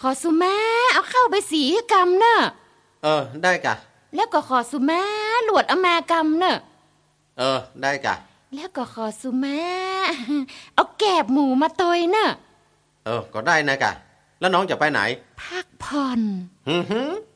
ขอสุแม่เอาเข้าไปสีกรรมเนอะได้กะแล้วก็ขอสุแม่หลวดเอาแม่กรรมเนอะได้กะแล้วก็ขอสุแม่เอาแกบหมูมาตอยเนอะก็ได้นะกะแล้วน้องจะไปไหนพักผ่อน